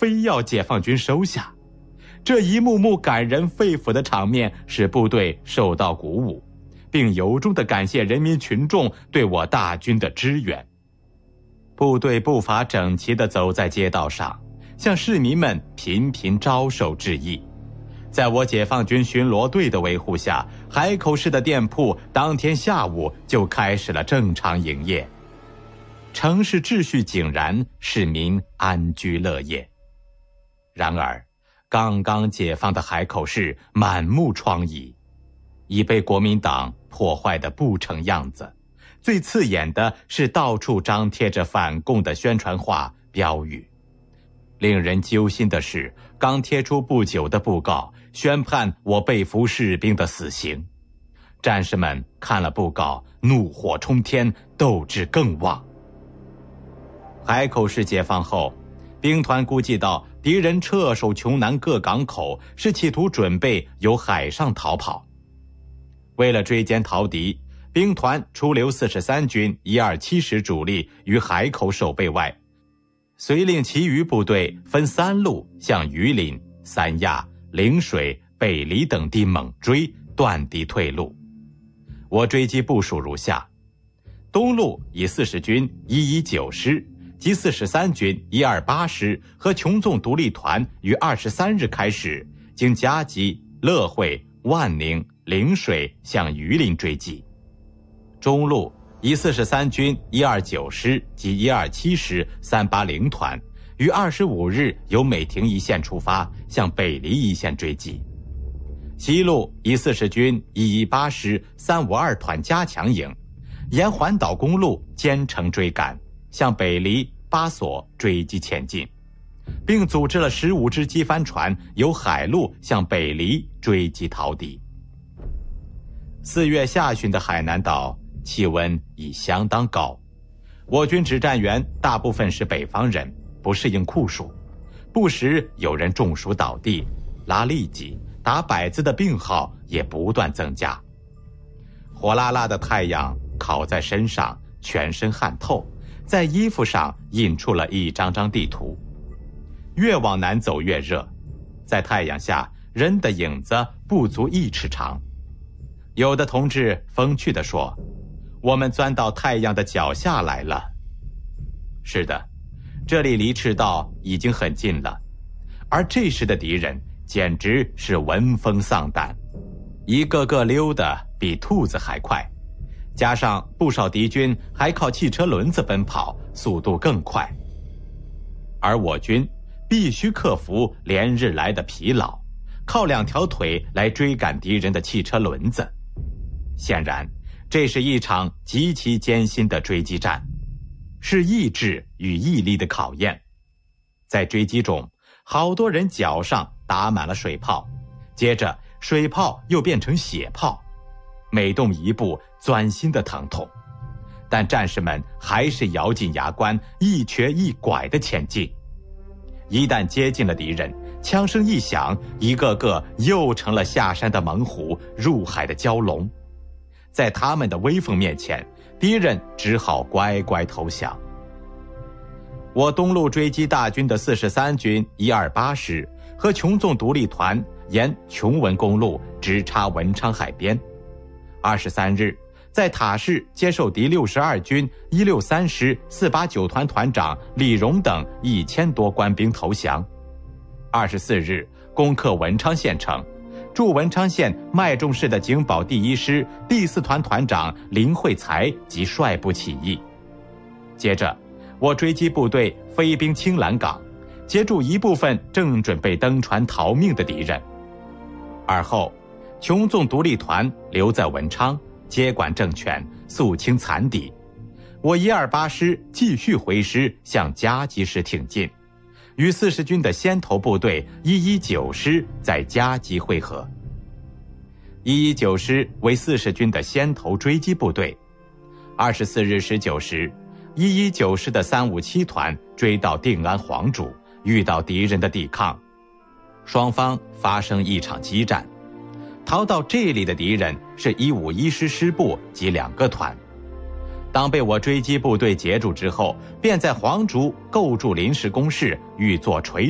非要解放军收下。这一幕幕感人肺腑的场面使部队受到鼓舞，并由衷地感谢人民群众对我大军的支援。部队步伐整齐地走在街道上，向市民们频频招手致意。在我解放军巡逻队的维护下，海口市的店铺当天下午就开始了正常营业。城市秩序井然，市民安居乐业。然而，刚刚解放的海口市满目疮痍，已被国民党破坏得不成样子。最刺眼的是到处张贴着反共的宣传画标语。令人揪心的是，刚贴出不久的布告宣判我被俘士兵的死刑。战士们看了布告，怒火冲天，斗志更旺。海口市解放后，兵团估计到敌人撤守邛南各港口，是企图准备由海上逃跑。为了追歼逃敌，兵团除留43军127师主力于海口守备外，遂令其余部队分3路向榆林、三亚、陵水、北黎等地猛追，断敌退路。我追击部署如下：东路以40军119师及43军128师和琼纵独立团于23日开始，经嘉集、乐会、万宁、陵水向榆林追击。中路以43军129师及127师380团于25日由美亭一线出发，向北黎一线追击。西路以40军118师352团加强营，沿环岛公路兼程追赶，向北黎、巴索追击前进，并组织了15只机帆船由海路向北黎追击逃敌。4月下旬的海南岛气温已相当高，我军指战员大部分是北方人，不适应酷暑，不时有人中暑倒地、拉痢疾、打摆子的病号也不断增加。火辣辣的太阳烤在身上，全身汗透，在衣服上印出了一张张地图。越往南走越热，在太阳下，人的影子不足1尺长。有的同志风趣地说，我们钻到太阳的脚下来了。是的，这里离赤道已经很近了，而这时的敌人简直是闻风丧胆，一个个溜得比兔子还快，加上不少敌军还靠汽车轮子奔跑，速度更快。而我军必须克服连日来的疲劳，靠2条腿来追赶敌人的汽车轮子。显然，这是一场极其艰辛的追击战，是意志与毅力的考验。在追击中，好多人脚上打满了水泡，接着水泡又变成血泡，每动一步钻心的疼痛。但战士们还是咬紧牙关，一瘸一拐地前进。一旦接近了敌人，枪声一响，一个个又成了下山的猛虎，入海的蛟龙。在他们的威风面前，敌人只好乖乖投降。我东路追击大军的43军128师和琼纵独立团沿琼文公路直插文昌海边。23日，在塔市接受第62军163师489团团长李荣等1000多官兵投降。24日，攻克文昌县城，驻文昌县麦仲市的警保第1师第4团团长林惠才即率部起义。接着，我追击部队飞兵青兰港，截住一部分正准备登船逃命的敌人。而后，琼纵独立团留在文昌，接管政权，肃清残敌。我128师继续回师向嘉集市挺进，与40军的先头部队119师在嘉集会合。119师为40军的先头追击部队。24日19时，119师的357团追到定安黄渚，遇到敌人的抵抗，双方发生一场激战。逃到这里的敌人是151师师部及2个团。当被我追击部队截住之后，便在黄渚构筑临时工事，欲作垂